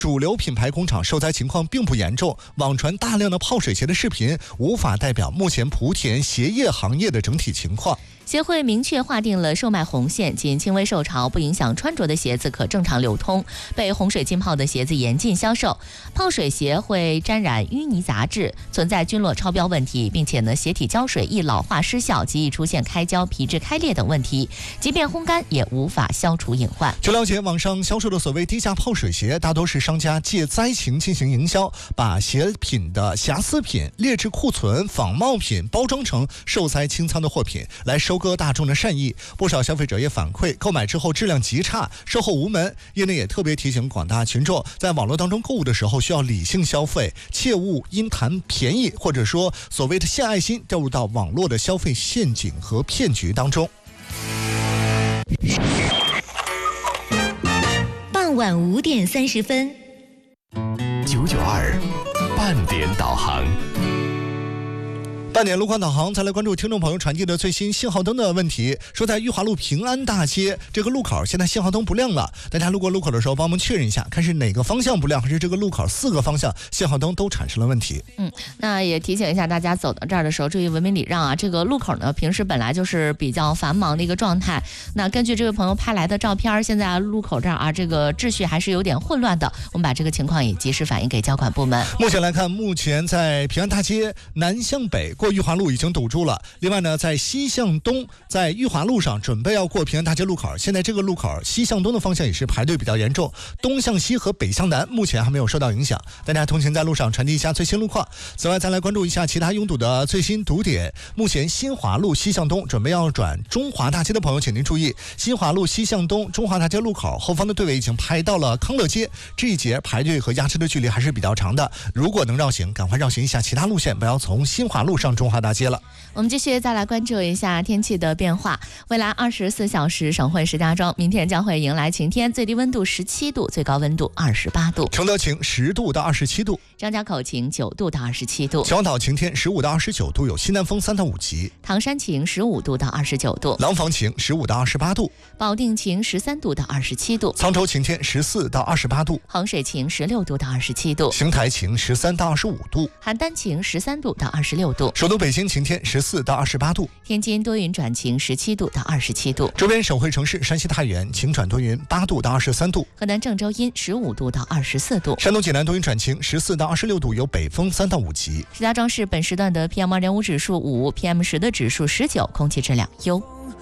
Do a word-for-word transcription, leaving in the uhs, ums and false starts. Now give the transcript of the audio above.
主流品牌工厂受灾情况并不严重，网传大量的泡水鞋的视频无法代表目前莆田鞋业行业的整体情况。 协会明确划定了售卖红线，仅轻微受潮不影响穿着的鞋子可正常流通，被洪水浸泡的鞋子严禁销售。泡水鞋会沾染淤泥杂质，存在菌落超标问题，并且呢鞋体胶水易老化失效，极易出现开胶、皮质开裂等问题，即便烘干也无法消除隐患。 据了解，网上销售的所谓低价泡水鞋，大多是商家借灾情进行营销，把鞋品的瑕疵品、劣质库存、仿冒品包装成受灾清仓的货品，来收割大众的善意。不少消费者也反馈，购买之后质量极差，售后无门。业内也特别提醒广大群众，在网络当中购物的时候需要理性消费，切勿因谈便宜或者说所谓的献爱心，掉入到网络的消费陷阱和骗局当中。 傍晚五点三十分， 九九二半点导航。 半点路况导航，再来关注听众朋友传递的最新信号灯的问题。说在裕华路平安大街这个路口，现在信号灯不亮了，大家路过路口的时候帮我们确认一下，看是哪个方向不亮，还是这个路口四个方向信号灯都产生了问题。 嗯，那也提醒一下大家，走到这儿的时候注意文明礼让啊。这个路口呢，平时本来就是比较繁忙的一个状态。那根据这位朋友拍来的照片，现在路口这儿啊，这个秩序还是有点混乱的。我们把这个情况也及时反映给交管部门。 目前来看，目前在平安大街南向北过裕华路已经堵住了。另外呢，在西向东，在裕华路上准备要过平安大街路口，现在这个路口西向东的方向也是排队比较严重，东向西和北向南目前还没有受到影响。大家通行在路上传递一下最新路况。此外，再来关注一下其他拥堵的最新堵点。目前新华路西向东准备要转中华大街的朋友，请您注意，新华路西向东中华大街路口后方的队尾已经排到了康乐街，这一节排队和压车的距离还是比较长的。如果能绕行，赶快绕行一下其他路线，不要从新华路上中华大街了。 我们继续再来关注一下天气的变化。未来二十四小时，省会石家庄明天将会迎来晴天，最低温度十七度，最高温度二十八度。 承德晴十度到二十七度， 张家口晴九度到二十七度， 小岛晴天十五到二十九度，有西南风三到五级。 唐山晴十五度到二十九度， 廊坊晴十五到二十八度， 保定晴十三度到二十七度， 沧州晴天十四到二十八度， 衡水晴十六度到二十七度， 邢台晴十三到二十五度， 邯郸晴十三度到二十六度， 首都北京晴天十四到二十八度， 天津多云转晴十七度到二十七度， 周边省会城市山西太原晴转多云八度到二十三度， 河南郑州阴十五度到二十四度， 山东济南多云转晴十四到二十六度，有北风三到五级。 石家庄市本时段的 P M 二点五 指数五 ，P M 十 的指数十九，空气质量优。